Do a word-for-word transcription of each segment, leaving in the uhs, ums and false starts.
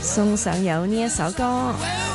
送上有呢一首歌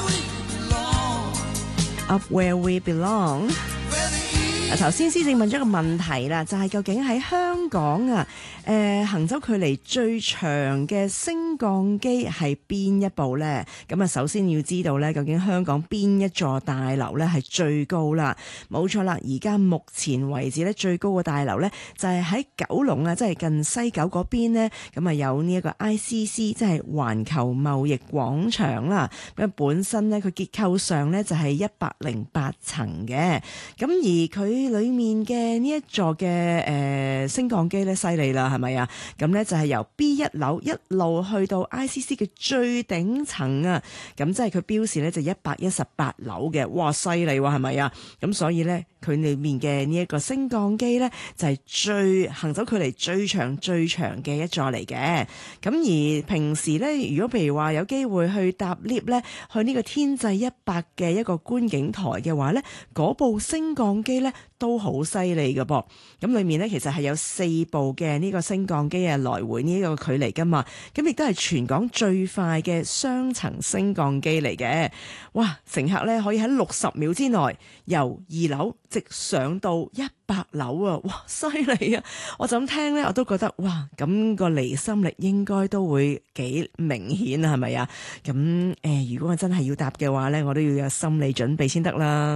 Up Where We Belong。頭先施正問咗一個問題啦，就係、是、究竟喺香港啊，誒、呃、行走距離最長嘅升降機係邊一部呢？咁啊，首先要知道呢，究竟香港邊一座大樓呢係最高啦？冇錯啦，而家目前為止呢，最高嘅大樓呢就係喺九龍啊，即係近西九嗰邊呢。咁啊有呢一個 I C C， 即係環球貿易廣場啦。咁本身呢，佢結構上呢就係一百零八層嘅，咁而佢裏面嘅呢一座嘅誒、呃、升降機咧，犀利啦，係咪啊？咁咧就係由 B 一樓一路去到 I C C 嘅最頂層啊！咁即係佢標示咧就一百一十八樓嘅，哇，犀利喎，係咪啊？咁所以咧，佢裏面嘅呢一個升降機咧就係最行走距離最長最長嘅一座嚟嘅。咁而平時咧，如果譬如話有機會去搭 lift 咧，去呢個天際一百嘅一個觀景台嘅話咧，嗰部升降機咧都好犀利嘅噃，咁裏面咧其實係有四部嘅呢個升降機啊，來回呢一個距離噶嘛，咁亦都係全港最快嘅雙層升降機嚟嘅。哇！乘客咧可以喺六十秒之內由二樓直上到一百樓啊！哇，犀利啊！我就咁聽咧，我都覺得哇，咁個離心力應該都會幾明顯啊，係咪啊？咁誒、呃，如果我真係要搭嘅話咧，我都要有心理準備先得啦。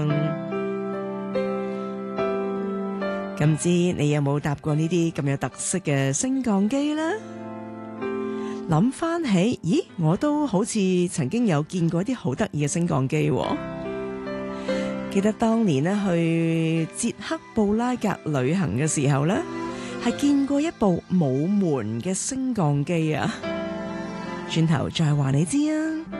咁知你有冇搭過呢啲咁有特色嘅升降機呢？諗翻起，咦，我都好似曾經有見過一啲好得意嘅升降機喎。記得當年呢去捷克布拉格旅行嘅時候呢，係見過一部冇門嘅升降機啊。轉頭再話你知啊。